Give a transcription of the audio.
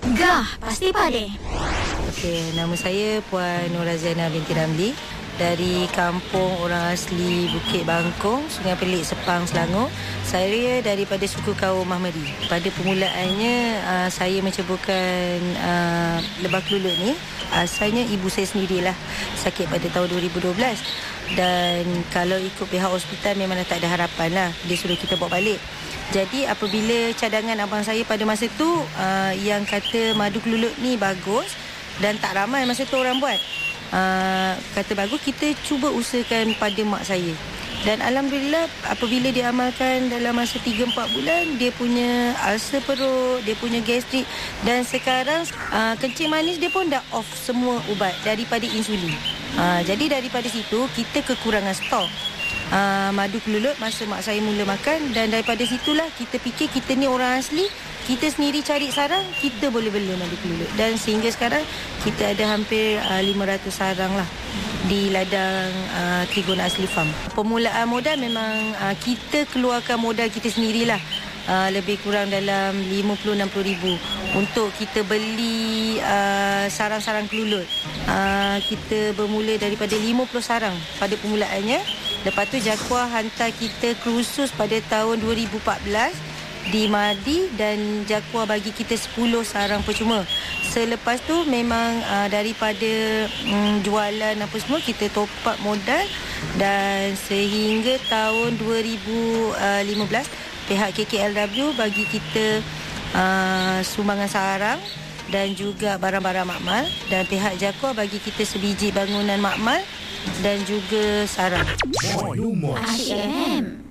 Gah, pasti pade. Okey, nama saya Puan Norazana binti Ramli dari kampung orang asli Bukit Bangkong, Sungai Pelik, Sepang, Selangor. Saya daripada suku kaum Mahmadi. Pada permulaannya saya menceburkan lebah kelulut ni. Asalnya ibu saya sendirilah sakit pada tahun 2012. Dan kalau ikut pihak hospital memang dah tak ada harapan lah. Dia suruh kita bawa balik. Jadi apabila cadangan abang saya pada masa tu yang kata madu kelulut ni bagus dan tak ramai masa tu orang buat, kata bagus, kita cuba usahakan pada mak saya. Dan Alhamdulillah apabila dia amalkan dalam masa 3-4 bulan, dia punya ulcer perut, dia punya gastrik, dan sekarang kencing manis dia pun dah off semua ubat daripada insulin. Jadi daripada situ kita kekurangan stok madu kelulut masa mak saya mula makan, dan daripada situlah kita fikir kita ni orang asli, kita sendiri cari sarang, kita boleh bela madu kelulut. Dan sehingga sekarang kita ada hampir 500 sarang lah di ladang Trigona Asli Farm. Permulaan modal memang kita keluarkan modal kita sendirilah. Lebih kurang dalam 50-60 ribu untuk kita beli sarang-sarang kelulut. Kita bermula daripada 50 sarang pada permulaannya. Lepas tu Jaguar hantar kita khusus pada tahun 2014 di Madi, dan Jaguar bagi kita 10 sarang percuma. Selepas tu memang daripada jualan apa semua, kita top up modal, dan sehingga tahun 2015 pihak KKLW bagi kita sumbangan sarang dan juga barang-barang makmal, dan pihak Jaguar bagi kita sebiji bangunan makmal dan juga sarang. Asyik FM.